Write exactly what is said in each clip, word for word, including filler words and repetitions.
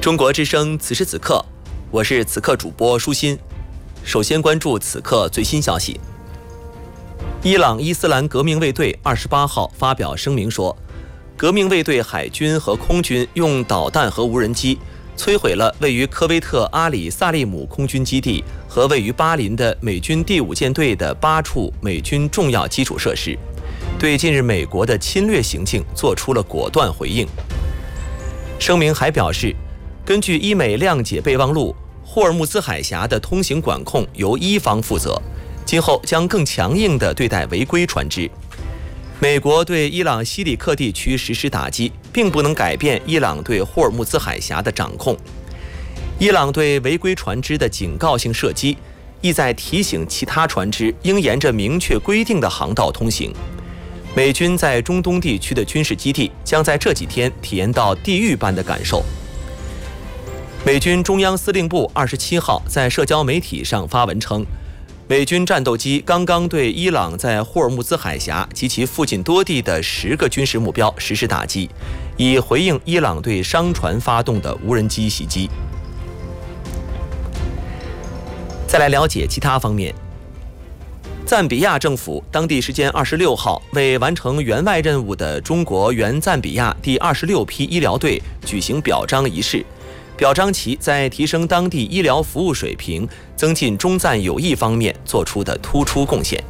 中国之声此时此刻，我是此刻主播舒心。首先关注此刻最新消息。伊朗伊斯兰革命卫队二十八号发表声明说，革命卫队海军和空军用导弹和无人机摧毁了位于科威特阿里萨利姆空军基地和位于巴林的美军第五舰队的八处美军重要基础设施，对近日美国的侵略行径做出了果断回应。声明还表示，根据伊美谅解备忘录，霍尔木兹海峡的通行管控由伊方负责，今后将更强硬地对待违规船只。美国对伊朗西里克地区实施打击，并不能改变伊朗对霍尔木兹海峡的掌控。伊朗对违规船只的警告性射击，意在提醒其他船只应沿着明确规定的航道通行。美军在中东地区的军事基地将在这几天体验到地狱般的感受。美军中央司令部二十七号在社交媒体上发文称，美军战斗机刚刚对伊朗在霍尔木兹海峡及其附近多地的十个军事目标实施打击，以回应伊朗对商船发动的无人机袭击。再来了解其他方面。赞比亚政府当地时间二十六号为完成援外任务的中国援赞比亚第二十六批医疗队举行表彰仪式，表彰其在提升当地医疗服务水平、增进中赞友谊方面做出的突出贡献。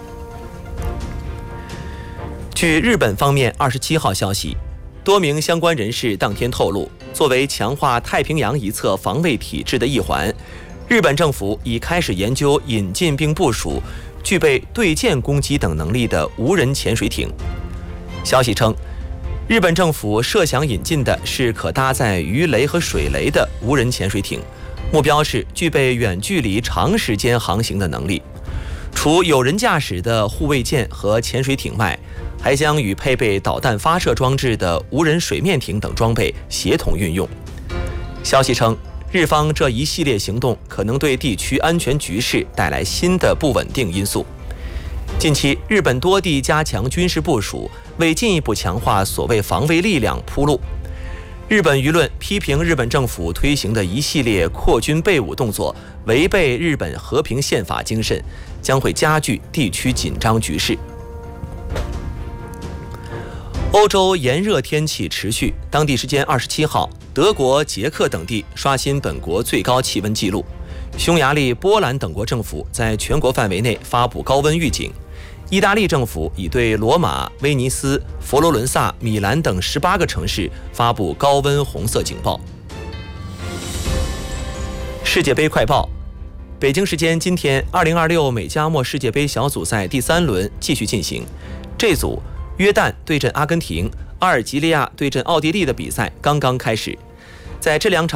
据日本方面二十七号消息，多名相关人士当天透露，作为强化太平洋一侧防卫体制的一环，日本政府已开始研究引进并部署具备对舰攻击等能力的无人潜水艇。消息称，日本政府设想引进的是可搭载鱼雷和水雷的无人潜水艇，目标是具备远距离长时间航行的能力。除有人驾驶的护卫舰和潜水艇外，还将与配备导弹发射装置的无人水面艇等装备协同运用。消息称，日方这一系列行动可能对地区安全局势带来新的不稳定因素。近期，日本多地加强军事部署，为进一步强化所谓防卫力量铺路。日本舆论批评日本政府推行的一系列扩军备武动作违背日本和平宪法精神，将会加剧地区紧张局势。欧洲炎热天气持续，当地时间二十七号，德国、捷克等地刷新本国最高气温纪录。匈牙利、波兰等国政府在全国范围内发布高温预警。意大利政府已对罗马、威尼斯、佛罗伦萨、米兰等十八个城市发布高温红色警报。世界杯快报：北京时间今天，二零二六美加墨世界杯小组赛第三轮继续进行。这组约旦对阵阿根廷、阿尔及利亚对阵奥地利的比赛刚刚开始。在这两场